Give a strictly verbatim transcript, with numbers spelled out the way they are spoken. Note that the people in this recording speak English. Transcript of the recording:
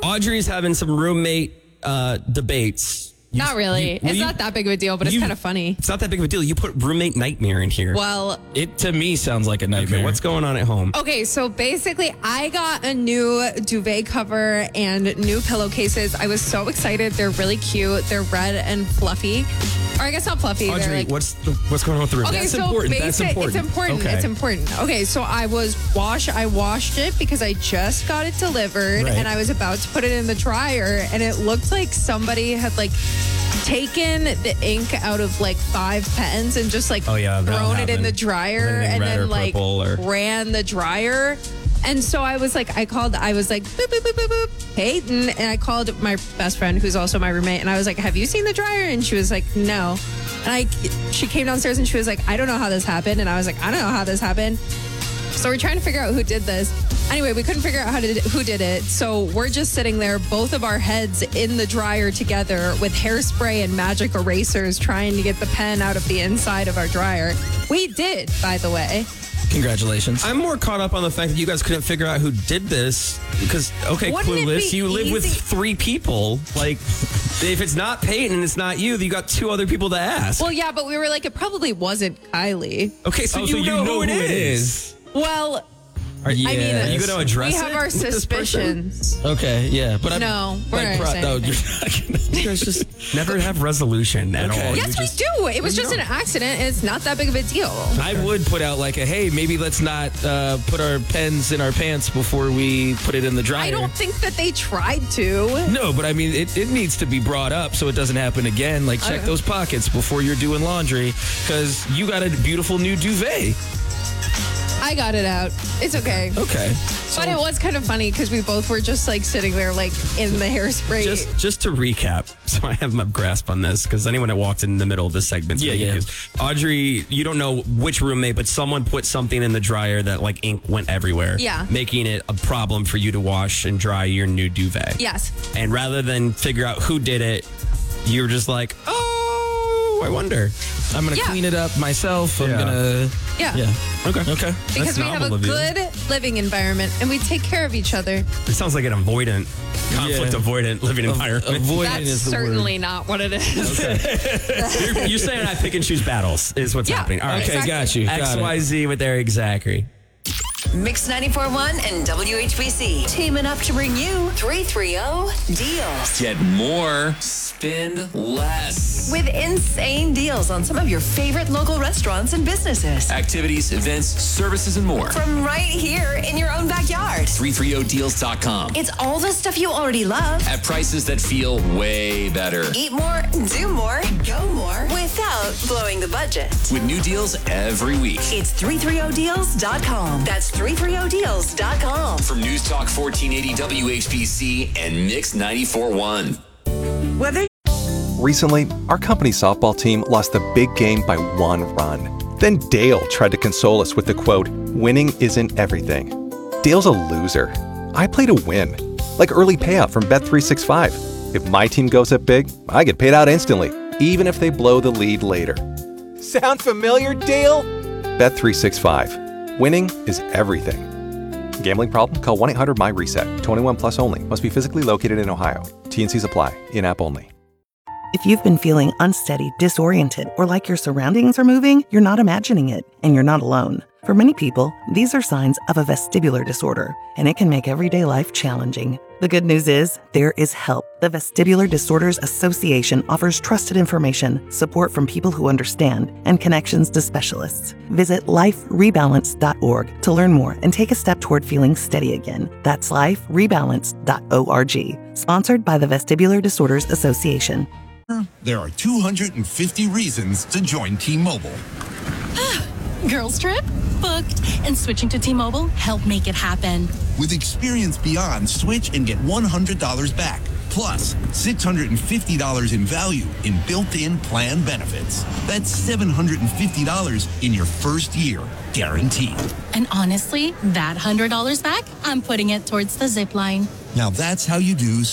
Audrey's having some roommate uh, debates. You, not really. You, well, it's you, not that big of a deal, but it's you, kind of funny. It's not that big of a deal. You put roommate nightmare in here. Well, it to me sounds like a nightmare. Okay, what's going on at home? Okay, so basically, I got a new duvet cover and new pillowcases. I was so excited. They're really cute. They're red and fluffy. Or I guess not fluffy. Audrey, They're like, what's the, what's going on with the room? Okay, That's so important. basic, That's important. It's important. Okay. It's important. Okay, so I was wash. I washed it because I just got it delivered, Right. and I was about to put it in the dryer, and it looked like somebody had like taken the ink out of like five pens and just like Oh, yeah, that'll thrown it in happen. the dryer Anything and red or then like purple or- ran the dryer. And so I was like, I called, I was like, boop, boop, boop, boop, boop, Peyton. And I called my best friend, who's also my roommate. And I was like, have you seen the dryer? And she was like, no. And I, she came downstairs and she was like, I don't know how this happened. And I was like, I don't know how this happened. So we're trying to figure out who did this. Anyway, we couldn't figure out how to, who did it. So we're just sitting there, both of our heads in the dryer together with hairspray and magic erasers trying to get the pen out of the inside of our dryer. We did, by the way. Congratulations. I'm more caught up on the fact that you guys couldn't figure out who did this because, okay, Wouldn't it clueless. be You live with easy? three people. Like, if it's not Peyton and it's not you, you got two other people to ask. Well, yeah, but we were like, it probably wasn't Kylie. okay, so, Oh, you, so you know know who it who it is. Well, Are you, I mean, You going to address we have it our with this person? suspicions. Okay, yeah, but I'm No, we're like, not pro- saying no, anything. you're not gonna- You guys just never have resolution at Okay. all. Yes, You we just- do. It was you just don't. an accident. And it's not that big of a deal. I would put out like a hey, maybe let's not uh, put our pens in our pants before we put it in the dryer. I don't think that they tried to. No, but I mean, it, it needs to be brought up so it doesn't happen again. Like, check Okay. those pockets before you're doing laundry because you got a beautiful new duvet. I got it out. It's okay. Okay. But it was kind of funny because we both were just like sitting there, like in the hairspray. Just, just to recap, so I have my grasp on this, because anyone that walked in the middle of this segment, Yeah, yeah. Audrey, you don't know which roommate, but someone put something in the dryer that like ink went everywhere. Yeah. Making it a problem for you to wash and dry your new duvet. Yes. And rather than figure out who did it, you were just like, oh, I wonder. I'm going to Yeah. clean it up myself. I'm Yeah. going to. Yeah. Yeah. Okay. Okay. Because That's we have a novel of you. good living environment and we take care of each other. It sounds like an avoidant, conflict Yeah. avoidant living environment. Avoiding That's is the certainly word. not what it is. you're, you're saying I pick and choose battles is what's Yeah. happening. All right. Okay, Exactly. got you. Got X it. Y Z with Eric Zachary. Mix ninety-four point one and W H B C teaming up to bring you three thirty deals. Get more, spend less. With insane deals on some of your favorite local restaurants and businesses. Activities, events, services, and more. From right here in your own backyard. three thirty deals dot com. It's all the stuff you already love. At prices that feel way better. Eat more, do more, go more without blowing the budget. With new deals every week. It's three thirty deals dot com. That's three thirty deals dot com. From News Talk fourteen eighty W H B C and Mix ninety-four point one. Whether Recently, our company's softball team lost the big game by one run. Then Dale tried to console us with the quote, "Winning isn't everything." Dale's a loser. I play to win. Like early payout from Bet three sixty-five. If my team goes up big, I get paid out instantly, even if they blow the lead later. Sound familiar, Dale? Bet three sixty-five. Winning is everything. Gambling problem? Call one eight hundred M Y reset. twenty-one plus only. Must be physically located in Ohio. T N Cs apply. In-app only. If you've been feeling unsteady, disoriented, or like your surroundings are moving, you're not imagining it, and you're not alone. For many people, these are signs of a vestibular disorder, and it can make everyday life challenging. The good news is, there is help. The Vestibular Disorders Association offers trusted information, support from people who understand, and connections to specialists. Visit life rebalance dot org to learn more and take a step toward feeling steady again. That's life rebalance dot org. Sponsored by the Vestibular Disorders Association. There are two hundred fifty reasons to join T-Mobile. Girls trip? Booked. And switching to T-Mobile helped make it happen. With experience beyond, switch and get one hundred dollars back. Plus, six hundred fifty dollars in value in built-in plan benefits. That's seven hundred fifty dollars in your first year, guaranteed. And honestly, that one hundred dollars back, I'm putting it towards the zip line. Now that's how you do